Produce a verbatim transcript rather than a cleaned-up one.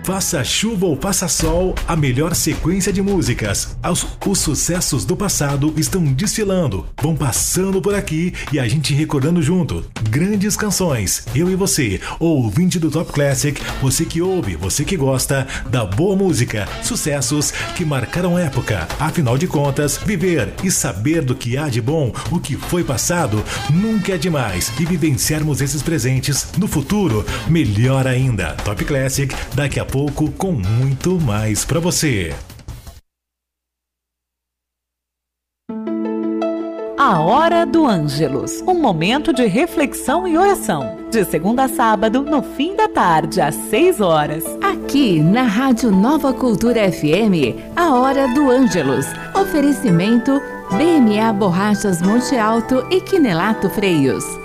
Faça chuva ou faça sol, a melhor sequência de músicas. Os, os sucessos do passado estão desfilando, vão passando por aqui e a gente recordando junto. Grandes canções, eu e você, ouvinte do Top Classic, você que ouve, você que gosta da boa música, sucessos que marcaram época. Afinal de contas, viver e saber do que há de bom, o que foi passado, nunca é demais. E vivenciarmos esses presentes no futuro, melhor ainda. Top Classic, daqui a pouco com muito mais pra você. A Hora do Ângelus, um momento de reflexão e oração, de segunda a sábado, no fim da tarde, às seis horas. Aqui na Rádio Nova Cultura F M, a Hora do Ângelus. Oferecimento B M A Borrachas Monte Alto e Quinelato Freios.